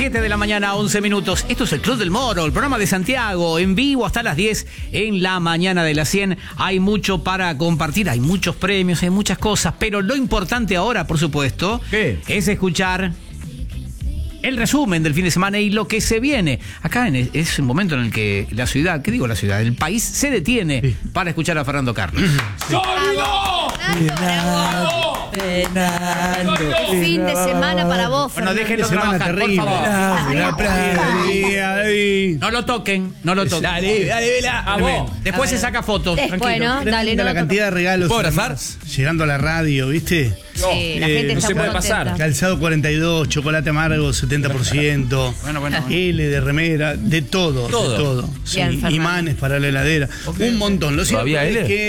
7 de la mañana, 11 minutos. Esto es el Club del Moro, el programa de Santiago, en vivo hasta las 10 en la mañana de las 100. Hay mucho para compartir, hay muchos premios, hay muchas cosas, pero lo importante ahora, por supuesto, es escuchar el resumen del fin de semana y lo que se viene. Acá es un momento en el que la ciudad, ¿qué digo la ciudad? El país se detiene para escuchar a Fernando Carlos. ¡Sólido! Fin de semana para vos, Bueno, Fernando. déjenlo trabajar, por favor. No lo toquen, no lo toquen. Dale, vela. A vos. Después se saca fotos. Después, Tranquilo. ¿no? Dale, no la lo cantidad de regalos. ¿Puedo abrazar? Llegando a la radio, ¿viste? Sí, la gente no está se muy puede pasar. contenta. Calzado 42, chocolate amargo 70%. Bueno. L de remera, de todo. Todo. De todo. Sí, Bien, Fernando. imanes para la heladera. Un montón. Lo cierto ¿Todavía es L? que